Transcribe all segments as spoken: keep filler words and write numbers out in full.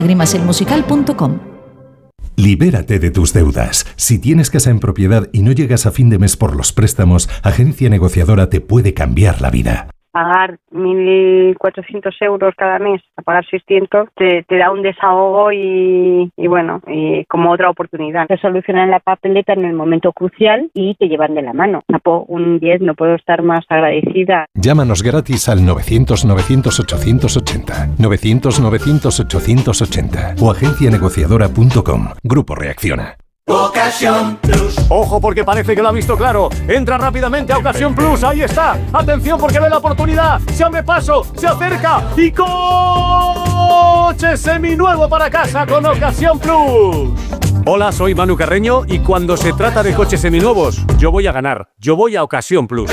grimaselmusical punto com. Libérate de tus deudas. Si tienes casa en propiedad y no llegas a fin de mes por los préstamos, Agencia Negociadora te puede cambiar la vida. Pagar mil cuatrocientos euros cada mes, a pagar seiscientos, te, te da un desahogo y, y bueno, y como otra oportunidad. Te solucionan la papeleta en el momento crucial y te llevan de la mano. Napo, un diez, no puedo estar más agradecida. Llámanos gratis al novecientos novecientos ochocientos ochenta, novecientos novecientos ochocientos ochenta o agencia negociadora punto com. Grupo Reacciona. Ocasión Plus. Ojo, porque parece que lo ha visto claro. Entra rápidamente a Ocasión Plus. Ahí está. Atención, porque ve la oportunidad. Se abre paso, se acerca y coche seminuevo para casa con Ocasión Plus. Hola, soy Manu Carreño y cuando se trata de coches seminuevos, yo voy a ganar. Yo voy a Ocasión Plus.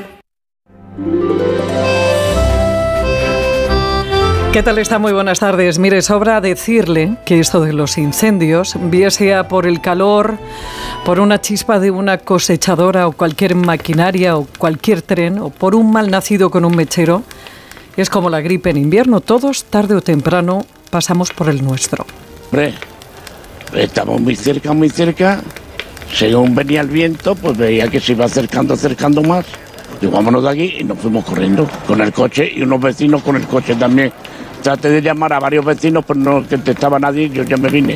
¿Qué tal está? Muy buenas tardes. Mire, sobra decirle que esto de los incendios, bien sea por el calor, por una chispa de una cosechadora o cualquier maquinaria o cualquier tren, o por un mal nacido con un mechero, es como la gripe en invierno. Todos, tarde o temprano, pasamos por el nuestro. Hombre, estamos muy cerca, muy cerca. Según venía el viento, pues veía que se iba acercando, acercando más. Digo, vámonos de aquí y nos fuimos corriendo con el coche y unos vecinos con el coche también. Traté de llamar a varios vecinos, pero no contestaba nadie, yo ya me vine.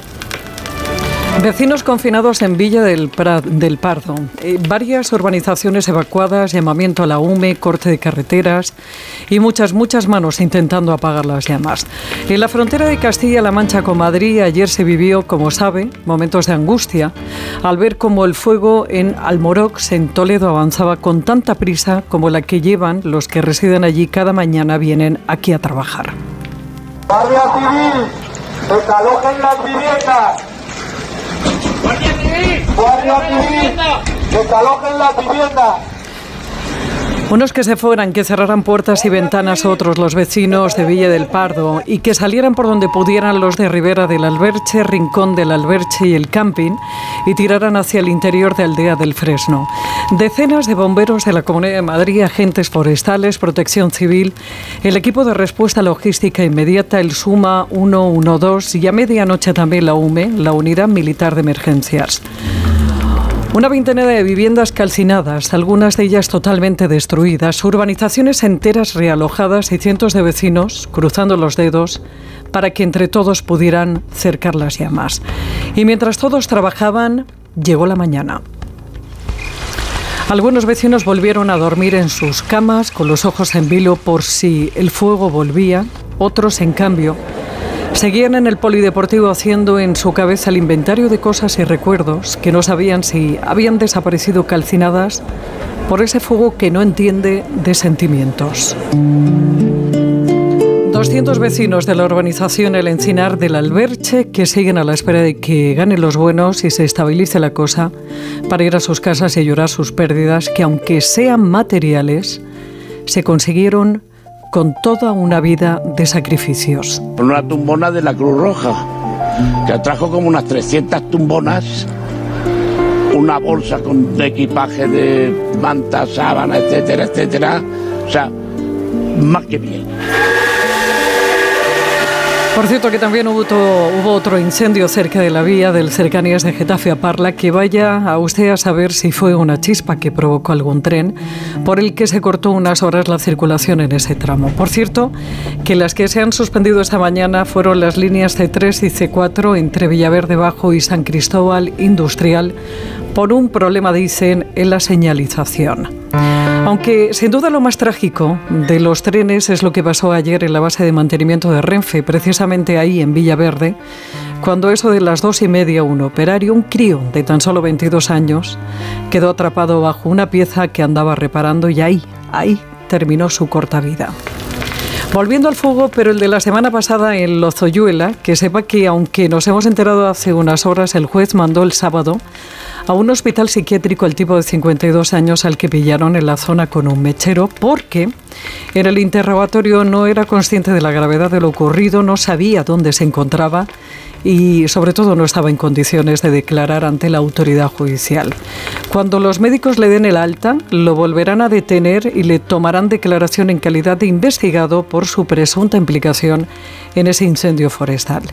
Vecinos confinados en Villa del, Pra, del Pardo. Eh, varias urbanizaciones evacuadas, llamamiento a la U M E, corte de carreteras y muchas, muchas manos intentando apagar las llamas. En la frontera de Castilla-La Mancha con Madrid ayer se vivió, como sabe, momentos de angustia al ver cómo el fuego en Almorox, en Toledo, avanzaba con tanta prisa como la que llevan los que residen allí cada mañana vienen aquí a trabajar. Guardia Civil, desalojen las viviendas. ¡Guardia Civil! ¡Guardia Civil! ¡Desalojen las viviendas! Unos que se fueran, que cerraran puertas y ventanas, otros los vecinos de Villa del Pardo, y que salieran por donde pudieran los de Ribera del Alberche, Rincón del Alberche y el Camping, y tiraran hacia el interior de Aldea del Fresno. Decenas de bomberos de la Comunidad de Madrid, agentes forestales, protección civil, el equipo de respuesta logística inmediata, el SUMA ciento doce y a medianoche también la U M E, la Unidad Militar de Emergencias. Una veintena de viviendas calcinadas, algunas de ellas totalmente destruidas, urbanizaciones enteras realojadas y cientos de vecinos cruzando los dedos para que entre todos pudieran cercar las llamas. Y mientras todos trabajaban, llegó la mañana. Algunos vecinos volvieron a dormir en sus camas con los ojos en vilo por si el fuego volvía. Otros, en cambio, seguían en el polideportivo haciendo en su cabeza el inventario de cosas y recuerdos que no sabían si habían desaparecido calcinadas por ese fuego que no entiende de sentimientos. doscientos vecinos de la urbanización El Encinar del Alberche que siguen a la espera de que ganen los buenos y se estabilice la cosa para ir a sus casas y llorar sus pérdidas que, aunque sean materiales, se consiguieron con toda una vida de sacrificios. Una tumbona de la Cruz Roja, que trajo como unas trescientas tumbonas, una bolsa con de equipaje de mantas, sábana, etcétera, etcétera. O sea, más que bien. Por cierto, que también hubo, to, hubo otro incendio cerca de la vía del Cercanías de Getafe a Parla, que vaya a usted a saber si fue una chispa que provocó algún tren por el que se cortó unas horas la circulación en ese tramo. Por cierto, que las que se han suspendido esta mañana fueron las líneas ce tres y ce cuatro entre Villaverde Bajo y San Cristóbal Industrial por un problema, dicen, en la señalización. Aunque sin duda lo más trágico de los trenes es lo que pasó ayer en la base de mantenimiento de Renfe, precisamente ahí en Villaverde, cuando eso de las dos y media un operario, un crío de tan solo veintidós años, quedó atrapado bajo una pieza que andaba reparando y ahí, ahí terminó su corta vida. Volviendo al fuego, pero el de la semana pasada en Lozoyuela, que sepa que aunque nos hemos enterado hace unas horas, el juez mandó el sábado a un hospital psiquiátrico al tipo de cincuenta y dos años al que pillaron en la zona con un mechero porque en el interrogatorio no era consciente de la gravedad de lo ocurrido, no sabía dónde se encontraba y sobre todo no estaba en condiciones de declarar ante la autoridad judicial. Cuando los médicos le den el alta, lo volverán a detener y le tomarán declaración en calidad de investigado por su presunta implicación en ese incendio forestal.